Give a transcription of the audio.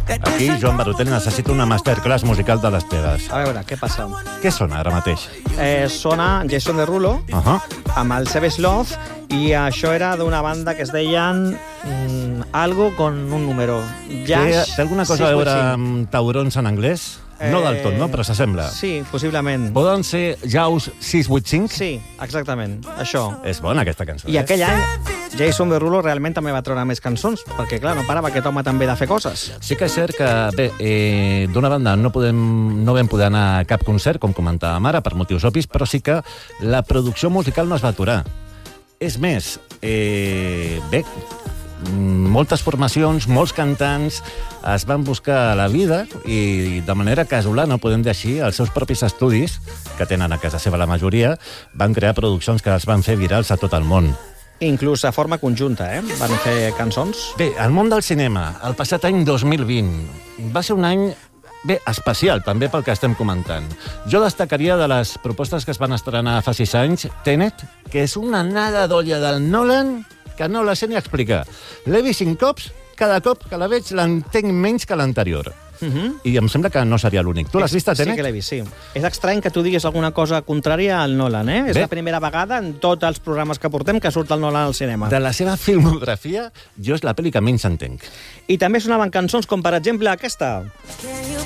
Aquí, Joan Barutel necessita una masterclass musical de les teves. A veure, què passa? Què sona ara mateix? Sona Jason Derulo amb el Seves Love, i això era d'una banda que es deien algo con un número. Té alguna cosa a veure amb taurons en anglès? No del tot, no? Però s'assembla. Sí, possiblement. Poden ser Jaws 685? Sí, exactament, això. És bona aquesta cançó. I aquell any Jason Derulo realment també va treure més cançons, perquè, clar, no parava aquest home també de fer coses. Sí que és cert que, bé, d'una banda no vam poder anar a cap concert, com comentàvem ara, per motius obvis, però sí que la producció musical no es va aturar. És més, bé, moltes formacions, molts cantants es van buscar la vida i de manera casolana, podem dir així, els seus propis estudis, que tenen a casa seva la majoria, van crear produccions que els van fer virals a tot el món. Inclús a forma conjunta, van fer cançons. Bé, el món del cinema, el passat any 2020, va ser un any especial, també pel que estem comentant. Jo destacaria de les propostes que es van estrenar fa 6 anys, Tenet, que és una nada d'olla del Nolan que no la sé ni explicar. L'he vist 5 cops, cada cop que la veig l'entenc menys que l'anterior. I em sembla que no seria l'únic. Tu l'has vist, Tenet? Sí que l'he vist, sí. És estrany que tu diguis alguna cosa contrària al Nolan, eh? És la primera vegada en tots els programes que portem que surt el Nolan al cinema. De la seva filmografia, jo és la pel·li que menys entenc. I també sonaven cançons com, per exemple, aquesta.